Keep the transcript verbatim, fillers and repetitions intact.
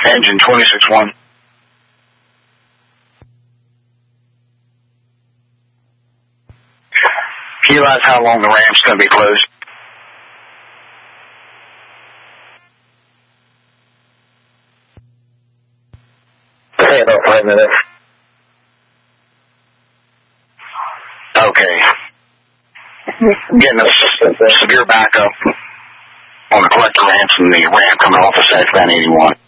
Engine twenty-six one. Can you advise how long the ramp's going to be closed? Okay, about five minutes. Okay. Getting a s- severe backup on the collector ramps and the ramp coming off of Southbound eighty-one.